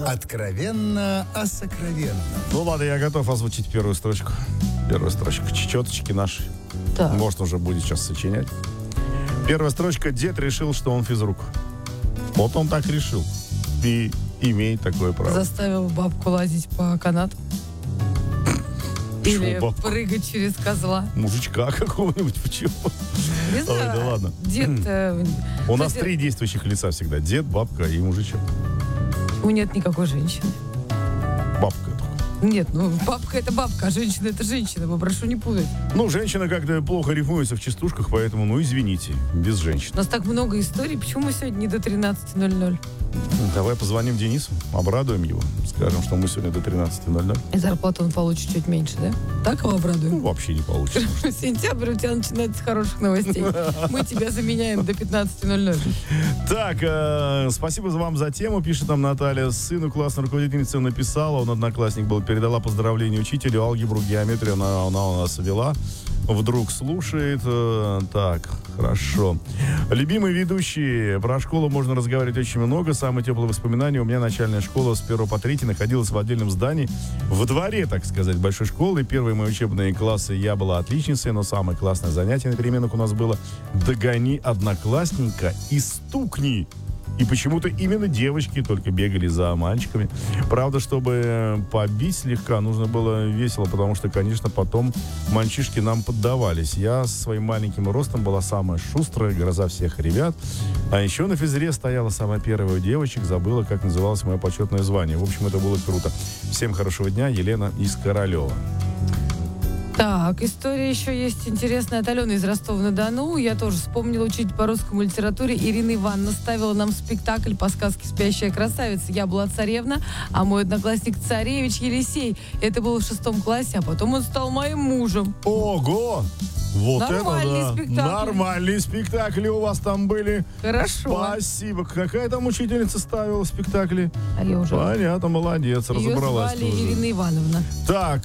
Откровенно о сокровенном. Ну ладно, я готов озвучить первую строчку. Первая строчка. Чечеточки наши. Так. Можно уже будет сейчас сочинять. Первая строчка. Дед решил, что он физрук. Вот он так решил. И имеет такое право. Заставил бабку лазить по канату. Или бабку? прыгать через козла. Мужичка какого-нибудь, почему? Не Ой, знаю. да ладно. Дед... У нас кстати, 3 действующих лица всегда. Дед, бабка и мужичок. нет никакой женщины. Бабка только. Нет, бабка это бабка, а женщина это женщина. Попрошу не путать. Ну, женщина как-то плохо рифмуется в частушках, поэтому, извините, без женщин. У нас так много историй. Почему мы сегодня не до 13:00? Давай позвоним Денису, обрадуем его. Скажем, что мы сегодня до 13:00. И зарплату он получит чуть меньше, да? Так его Ну, обрадуем? вообще не получится. Сентябрь у тебя начинается с хороших новостей. Мы тебя заменяем до 15:00. Так, спасибо вам за тему, пишет нам Наталья. Сыну классной руководительницы написала, он одноклассник был, передала поздравления учителю, алгебру, геометрию она у нас вела. Вдруг слушает. Так, хорошо. Любимые ведущие. Про школу можно разговаривать очень много. Самые теплые воспоминания. У меня начальная школа с 1 по 3 находилась в отдельном здании. В дворе, так сказать, большой школы. Первые мои учебные классы я была отличницей, но самое классное занятие на переменах у нас было «Догони одноклассника и стукни». И почему-то именно девочки только бегали за мальчиками. Правда, чтобы побить слегка, нужно было весело, потому что, конечно, потом мальчишки нам поддавались. Я со своим маленьким ростом была самая шустрая, гроза всех ребят. А еще на физре стояла самая первая у девочек. Забыла, как называлось мое почетное звание. В общем, это было круто. Всем хорошего дня. Елена из Королева. Так, история еще есть интересная от Алены из Ростова-на-Дону. Я тоже вспомнила учитель по русскому литературе. Ирина Ивановна ставила нам спектакль по сказке «Спящая красавица». Я была царевна, а мой одноклассник царевич Елисей. Это было в 6 классе, а потом он стал моим мужем. Ого! Вот Нормальный это да! спектакль. Нормальные спектакли у вас там были. Хорошо. Спасибо. Какая там учительница ставила спектакли? А я уже... Понятно, молодец, Ее разобралась. звали тоже. Ирина Ивановна. Так.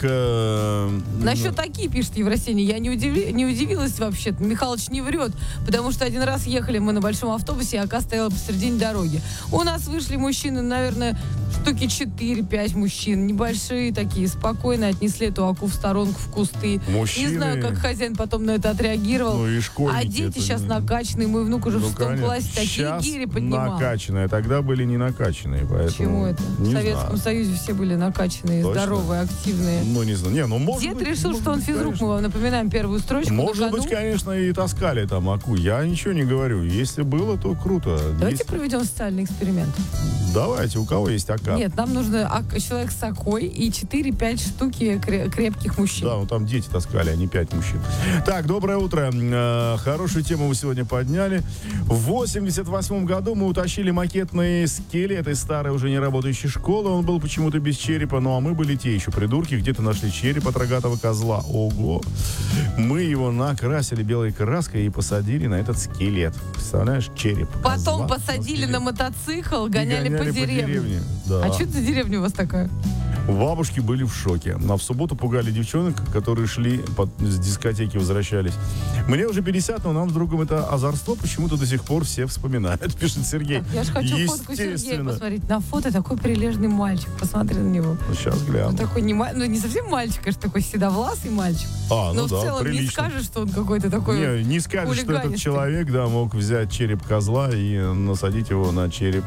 Насчет такие, пишет Евросиня, я не удивилась вообще-то. Михалыч не врет, потому что один раз ехали мы на большом автобусе, и АК стояла посередине дороги. У нас вышли мужчины, наверное, штуки 4-5 мужчин, небольшие такие, спокойно отнесли эту АКу в сторонку, в кусты. Мужчины... Не знаю, как хозяин потом на это отреагировал. Ну и школьники. А дети это сейчас не... накачанные, мой внук уже в 6 конечно. классе такие Сейчас гири поднимал. накачанные, тогда были не накачанные, поэтому... Почему это? Не В Советском знаю. Союзе все были накачанные, Точно? здоровые, активные. Ну, не знаю. Не, ну, может Дед быть, решил, может что он быть, физрук. конечно. Мы вам напоминаем первую строчку. Может на кону. быть, конечно, и таскали там аку. Я ничего не говорю. Если было, то круто. Давайте Есть- проведем социальный эксперимент. Давайте, у кого есть ака? Нет, нам нужно человек с окой и 4-5 штуки крепких мужчин. Да, ну там дети таскали, а не 5 мужчин. Так, доброе утро. Хорошую тему вы сегодня подняли. В 88 году мы утащили макетный скелет из старой уже не работающей школы. Он был почему-то без черепа, ну а мы были те еще придурки. Где-то нашли череп от рогатого козла. Ого! Мы его накрасили белой краской и посадили на этот скелет. Представляешь, череп Потом козла посадили на скелет. мотоцикл, И гоняли по деревне. Да. А что это за деревня у вас такая? Бабушки были в шоке. А в субботу пугали девчонок, которые шли с дискотеки, возвращались. Мне уже 50, но нам с другом это озорство почему-то до сих пор все вспоминают, пишет Сергей. Так, я же хочу фотку Сергея Естественно. посмотреть. На фото такой прилежный мальчик. Посмотри на него. Ну, сейчас гляну. Он такой не совсем мальчик, конечно, такой седовласый мальчик. А, Но ну в да, целом не прилично. скажешь, что он какой-то такой... Не скажешь, что этот хулиганистый. человек, да, мог взять череп козла и насадить его на череп,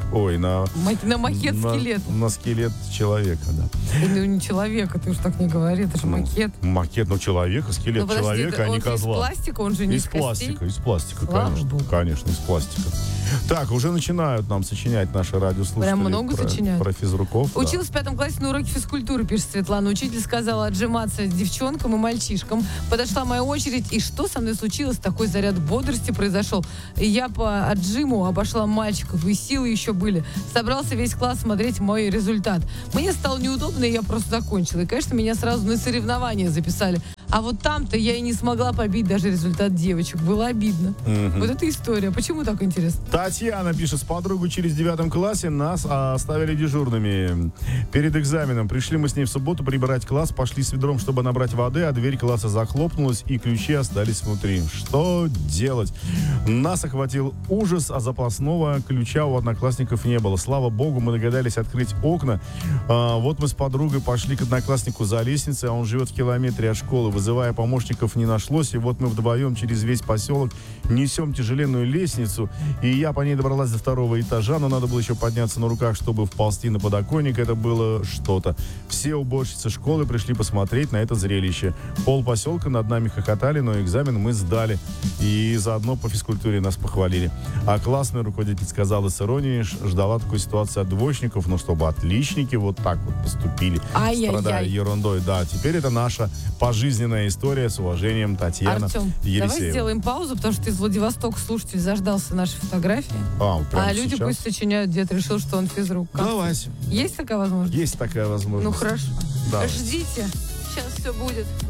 На макет скелет. на скелет человека, да. Ну, не человека, ты уж так не говори, это же макет. Макет, человека, скелет Ну, подожди, человека, а не он же козла. из пластика, он же не из костей. Из пластика, Слава конечно. Богу. Конечно, из пластика. Так, уже начинают нам сочинять наши радиослушатели. Прям много сочиняют? Про физруков. да. Училась в 5 классе на уроке физкультуры, пишет Светлана. Учитель сказала отжиматься девчонкам и мальчишкам. Подошла моя очередь, и что со мной случилось? Такой заряд бодрости произошел. И я по отжиму обошла мальчиков, и силы еще были. Собрался весь класс смотреть мой результат. Мне стало неудобно, и я просто закончила. И, конечно, меня сразу на соревнования записали. А вот там-то я и не смогла побить даже результат девочек. Было обидно. Вот эта история. Почему так интересно? Татьяна пишет, с подругой учились в 9 классе, нас оставили дежурными. Перед экзаменом пришли мы с ней в субботу прибирать класс, пошли с ведром, чтобы набрать воды, а дверь класса захлопнулась, и ключи остались внутри. Что делать? Нас охватил ужас, а запасного ключа у одноклассников не было. Слава богу, мы догадались открыть окна. Вот мы с подругой пошли к однокласснику за лестницей, а он живет в километре от школы. Вызывая помощников, не нашлось, и вот мы вдвоем через весь поселок несем тяжеленную лестницу, и я по ней добралась до 2-го этажа, но надо было еще подняться на руках, чтобы вползти на подоконник. Это было что-то. Все уборщицы школы пришли посмотреть на это зрелище. Пол поселка над нами хохотали, но экзамен мы сдали, и заодно по физкультуре нас похвалили. А классный руководитель сказала с иронией, ждала такой ситуации от двоечников, но чтобы отличники вот так вот поступили, страдая ерундой. Да, теперь это наша пожизненная история. С уважением, Татьяна Артем, Елисеева. давай сделаем паузу, потому что из Владивостока слушатель заждался нашей фотографии. А люди сейчас? пусть сочиняют, дед решил, что он физрук. Давайте. Есть такая возможность? Есть такая возможность. Ну хорошо. Давай. Ждите. Сейчас все будет.